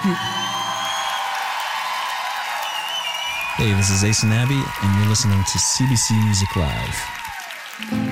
Hey, this is Ace and Abby, and you're listening to CBC Music Live.